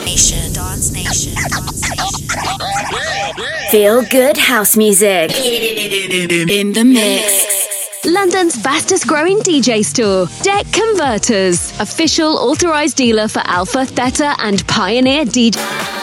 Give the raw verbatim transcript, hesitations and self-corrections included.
Nation. Dance Nation. Dance Nation. Feel good house music. In the mix. London's fastest growing D J store, Deck Converters, official authorised dealer for Alpha, Theta and Pioneer D J.